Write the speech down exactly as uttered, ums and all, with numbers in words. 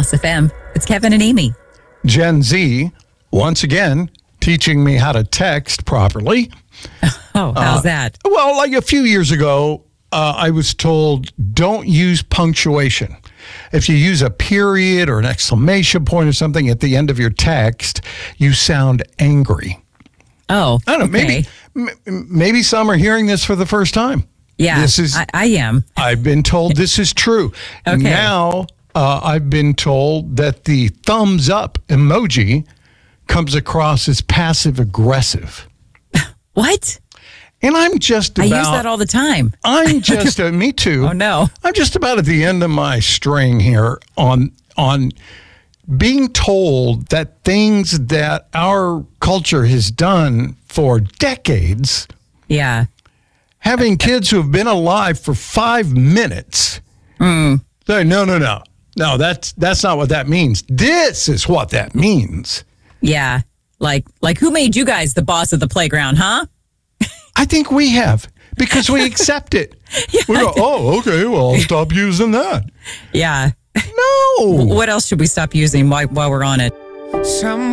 Kiss F M. It's Kevin and Amy. Gen Z, once again, teaching me how to text properly. Oh, how's Uh, that? Well, like a few years ago, uh, I was told don't use punctuation. If you use a period or an exclamation point or something at the end of your text, you sound angry. Oh, I don't know, okay. maybe m- maybe some are hearing this for the first time. Yeah, This is I, I am. I've been told this is true. Okay. Now, uh, I've been told that the thumbs up emoji comes across as passive aggressive. What? And I'm just I about use that all the time. I'm just uh, me too. Oh, no. I'm just about at the end of my string here on on being told that things that our culture has done for decades, Yeah. having kids who have been alive for five minutes. Mm. Say, no, no, no. No, that's that's not what that means. This is what that means. Yeah. Like, like who made you guys the boss of the playground, huh? I think we have because we accept it. Yeah. We go, oh, okay, well, I'll stop using that. Yeah. No. What else should we stop using while, while we're on it? Some